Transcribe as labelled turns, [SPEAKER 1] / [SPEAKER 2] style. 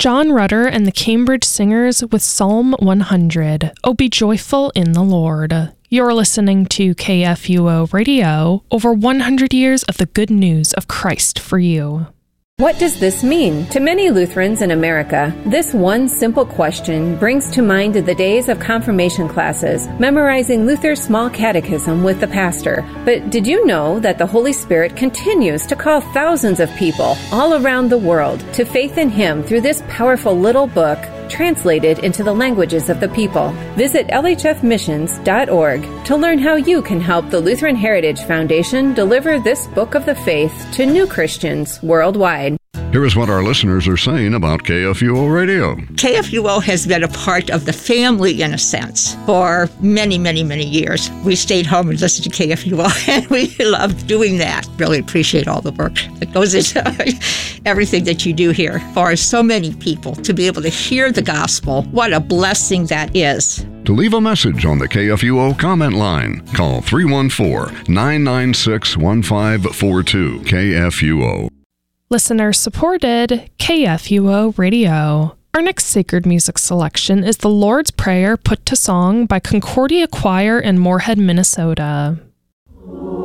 [SPEAKER 1] John Rutter and the Cambridge Singers with Psalm 100, "Oh, be joyful in the Lord." You're listening to KFUO Radio, over 100 years of the good news of Christ for you.
[SPEAKER 2] What does this mean? To many Lutherans in America, this one simple question brings to mind the days of confirmation classes, memorizing Luther's small catechism with the pastor. But did you know that the Holy Spirit continues to call thousands of people all around the world to faith in Him through this powerful little book, translated into the languages of the people? Visit lhfmissions.org to learn how you can help the Lutheran Heritage Foundation deliver this book of the faith to new Christians worldwide.
[SPEAKER 3] Here is what our listeners are saying about KFUO Radio.
[SPEAKER 4] KFUO has been a part of the family, in a sense, for many, many, many years. We stayed home and listened to KFUO, and we loved doing that. Really appreciate all the work that goes into everything that you do here. For so many people to be able to hear the gospel, what a blessing that is.
[SPEAKER 3] To leave a message on the KFUO comment line, call 314-996-1542, KFUO.
[SPEAKER 1] Listener supported KFUO Radio. Our next sacred music selection is the Lord's Prayer put to song by Concordia Choir in Moorhead, Minnesota.